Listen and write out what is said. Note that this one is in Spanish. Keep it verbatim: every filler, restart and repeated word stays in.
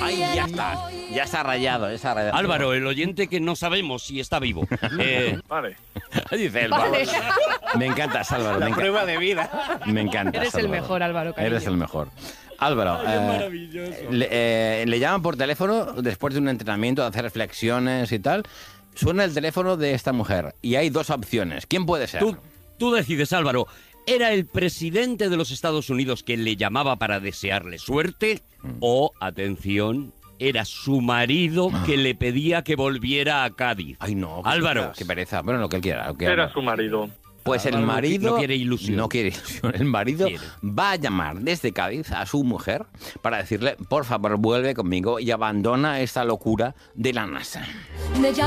Ay, ya está. Ya está rayado, ya está rayado. Álvaro, el oyente que no sabemos si está vivo. Eh, Vale. Dice el Vale. Me encantas, Álvaro. La me enca- prueba de vida. Me encantas. Eres el Álvaro. mejor, Álvaro, cariño. Eres el mejor. Álvaro, Ay, es eh, maravilloso. le, eh, le llaman por teléfono después de un entrenamiento, de hacer reflexiones y tal. Suena el teléfono de esta mujer y hay dos opciones. ¿Quién puede ser? tú, tú decides, Álvaro. ¿Era el presidente de los Estados Unidos que le llamaba para desearle suerte? O, atención, era su marido que le pedía que volviera a Cádiz. Ay, no. qué Álvaro. pereza, Qué pereza. Bueno, lo que él quiera. Lo que Era haga. su marido. Pues el Álvaro no marido... qui- no quiere ilusión. No quiere ilusión. El marido Quiere. va a llamar desde Cádiz a su mujer para decirle, por favor, vuelve conmigo y abandona esta locura de la NASA. Me llamo